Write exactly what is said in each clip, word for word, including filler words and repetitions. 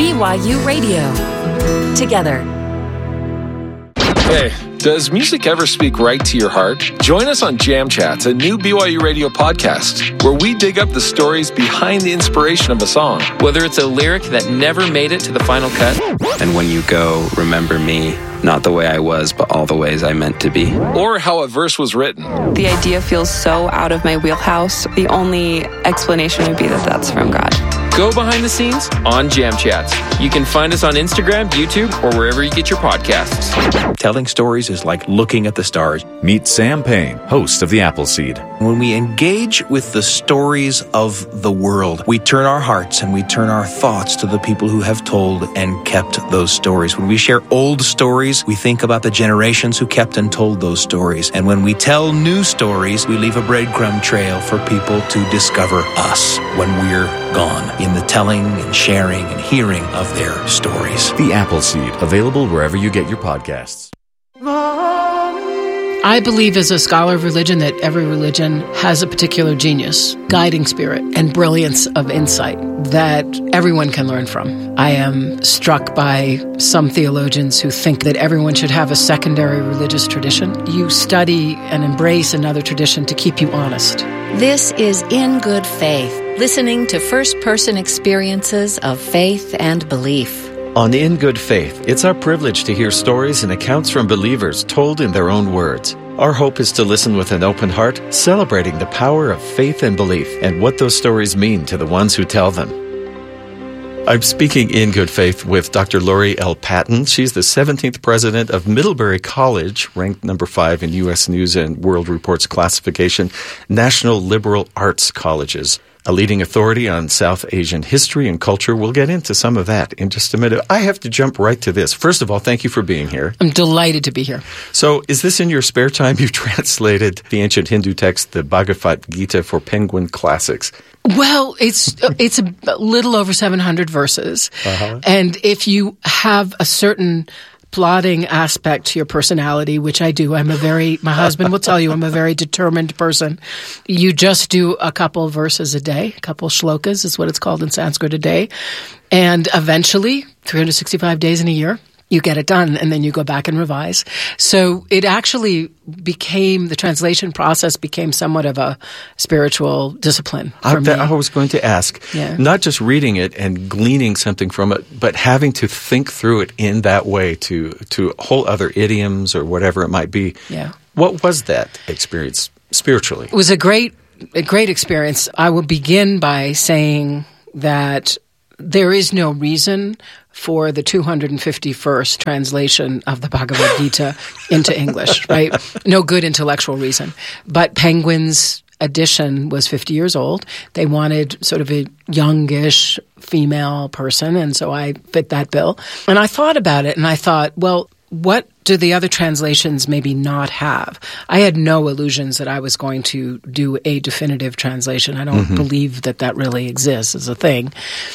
B Y U Radio. Together. Hey, does music ever speak right to your heart? Join us on Jam Chats, a new B Y U Radio podcast, where we dig up the stories behind the inspiration of a song. Whether it's a lyric that never made it to the final cut. And when you go, remember me, not the way I was, but all the ways I meant to be. Or how a verse was written. The idea feels so out of my wheelhouse. The only explanation would be that that's from God. Go behind the scenes on Jam Chats. You can find us on Instagram, YouTube, or wherever you get your podcasts. Telling stories is like looking at the stars. Meet Sam Payne, host of The Appleseed. When we engage with the stories of the world, we turn our hearts and we turn our thoughts to the people who have told and kept those stories. When we share old stories, we think about the generations who kept and told those stories. And when we tell new stories, we leave a breadcrumb trail for people to discover us when we're gone, in the telling and sharing and hearing of their stories. The Appleseed, available wherever you get your podcasts. I believe as a scholar of religion that every religion has a particular genius, guiding spirit, and brilliance of insight that everyone can learn from. I am struck by some theologians who think that everyone should have a secondary religious tradition. You study and embrace another tradition to keep you honest. This is In Good Faith, listening to first-person experiences of faith and belief. On In Good Faith, it's our privilege to hear stories and accounts from believers told in their own words. Our hope is to listen with an open heart, celebrating the power of faith and belief and what those stories mean to the ones who tell them. I'm speaking in good faith with Doctor Lori L. Patton. She's the seventeenth president of Middlebury College, ranked number five in U S News and World Report's classification, National Liberal Arts Colleges. A leading authority on South Asian history and culture. We'll get into some of that in just a minute. I have to jump right to this. First of all, thank you for being here. I'm delighted to be here. So is this in your spare time? You translated the ancient Hindu text, the Bhagavad Gita, for Penguin Classics. Well, it's it's a little over seven hundred verses. Uh-huh. And if you have a certain plotting aspect to your personality, which I do. I'm a very, my husband will tell you, I'm a very determined person. You just do a couple verses a day, a couple shlokas is what it's called in Sanskrit a day. And eventually, three hundred sixty-five days in a year, you get it done, and then you go back and revise. So it actually became, the translation process became somewhat of a spiritual discipline for I, me. I was going to ask, yeah. not just reading it and gleaning something from it, but having to think through it in that way to, to whole other idioms or whatever it might be. Yeah. What was that experience spiritually? It was a great, a great experience. I will begin by saying that there is no reason for the two hundred fifty-first translation of the Bhagavad Gita into English, right? No good intellectual reason. But Penguin's edition was fifty years old. They wanted sort of a youngish female person, and so I fit that bill. And I thought about it, and I thought, well, what do the other translations maybe not have? I had no illusions that I was going to do a definitive translation. I don't mm-hmm. believe that that really exists as a thing.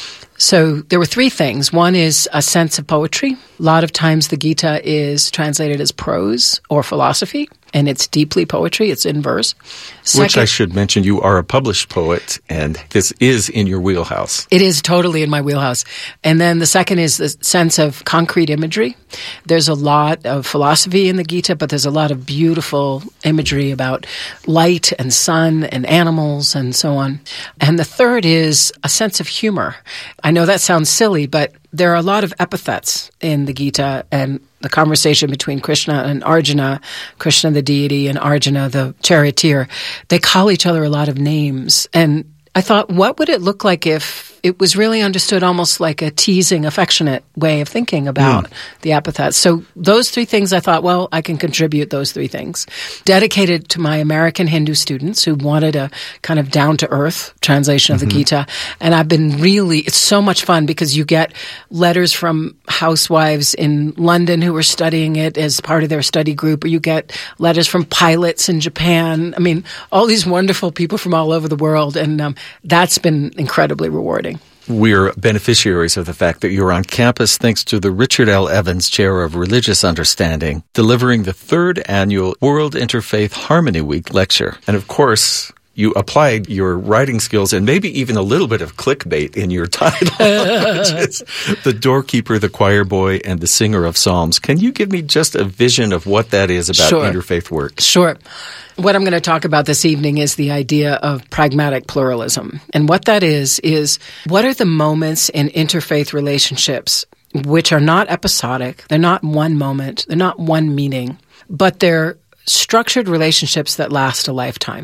So there were three things. One is a sense of poetry. A lot of times the Gita is translated as prose or philosophy, and it's deeply poetry. It's in verse. Second, Which I should mention, you are a published poet, and this is in your wheelhouse. It is totally in my wheelhouse. And then the second is the sense of concrete imagery. There's a lot of philosophy in the Gita, but there's a lot of beautiful imagery about light and sun and animals and so on. And the third is a sense of humor. I know that sounds silly, but there are a lot of epithets in the Gita, and the conversation between Krishna and Arjuna, Krishna the deity and Arjuna the charioteer, they call each other a lot of names. And I thought, what would it look like if it was really understood almost like a teasing, affectionate way of thinking about mm. the epithets? So those three things, I thought, well, I can contribute those three things. Dedicated to my American Hindu students who wanted a kind of down-to-earth translation of mm-hmm. the Gita. And I've been really, it's so much fun because you get letters from housewives in London who are studying it as part of their study group, or you get letters from pilots in Japan. I mean, all these wonderful people from all over the world. And um, that's been incredibly rewarding. We're beneficiaries of the fact that you're on campus thanks to the Richard L. Evans Chair of Religious Understanding, delivering the third annual World Interfaith Harmony Week lecture. And of course, you applied your writing skills and maybe even a little bit of clickbait in your title, which is The Doorkeeper, the Choir Boy, and the Singer of Psalms. Can you give me just a vision of what that is about Sure. interfaith work? Sure. What I'm going to talk about this evening is the idea of pragmatic pluralism. And what that is, is what are the moments in interfaith relationships which are not episodic, they're not one moment, they're not one meeting, but they're structured relationships that last a lifetime.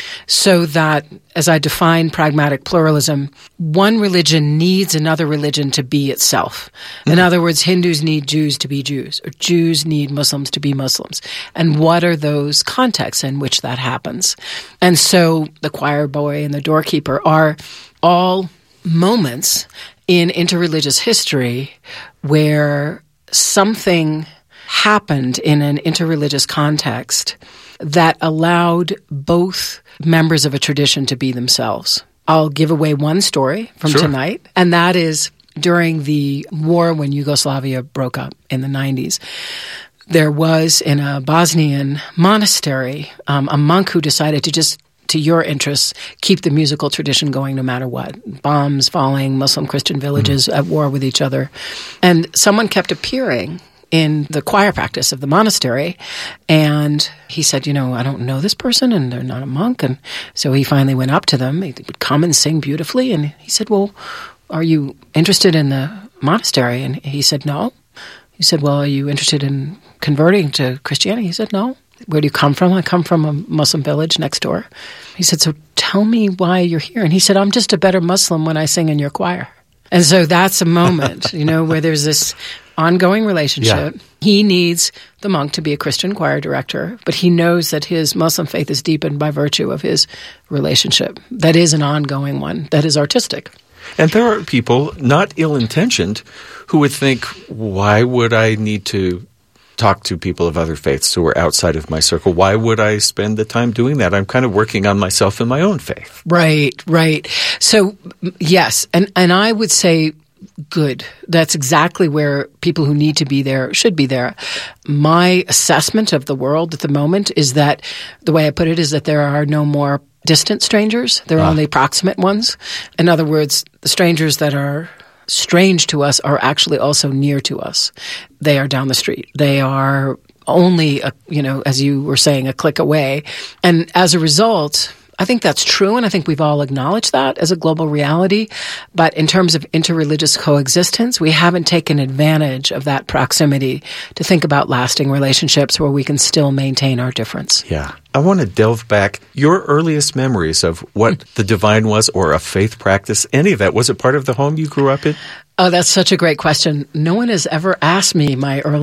So that, as I define pragmatic pluralism, one religion needs another religion to be itself. In mm-hmm. other words, Hindus need Jews to be Jews, or Jews need Muslims to be Muslims. And what are those contexts in which that happens? And so the choir boy and the doorkeeper are all moments in interreligious history where something happened in an interreligious context that allowed both members of a tradition to be themselves. I'll give away one story from sure. tonight, and that is during the war when Yugoslavia broke up in the nineties. There was in a Bosnian monastery um, a monk who decided to just, to your interests, keep the musical tradition going no matter what. Bombs falling, Muslim Christian villages mm-hmm. at war with each other. And someone kept appearing in the choir practice of the monastery, and he said, you know, I don't know this person, and they're not a monk. And so he finally went up to them. He would come and sing beautifully, and he said, well, are you interested in the monastery? And he said, no. He said, well, are you interested in converting to Christianity? He said, no. Where do you come from? I come from a Muslim village next door. He said, so tell me why you're here. And he said, I'm just a better Muslim when I sing in your choir. And so that's a moment, you know, where there's this ongoing relationship. Yeah. He needs the monk to be a Christian choir director, but he knows that his Muslim faith is deepened by virtue of his relationship. That is an ongoing one, that is artistic. And there are people, not ill-intentioned, who would think, why would I need to talk to people of other faiths who are outside of my circle? Why would I spend the time doing that? I'm kind of working on myself and my own faith. Right, right. So, yes, and, and I would say good. That's exactly where people who need to be there should be there. My assessment of the world at the moment is that, the way I put it is that there are no more distant strangers. There are ah. only proximate ones. In other words, the strangers that are strange to us are actually also near to us. They are down the street. They are only, a, you know, as you were saying, a click away. And as a result, I think that's true, and I think we've all acknowledged that as a global reality. But in terms of interreligious coexistence, we haven't taken advantage of that proximity to think about lasting relationships where we can still maintain our difference. Yeah. I want to delve back. Your earliest memories of what the divine was, or a faith practice, any of that, was it part of the home you grew up in? Oh, that's such a great question. No one has ever asked me my early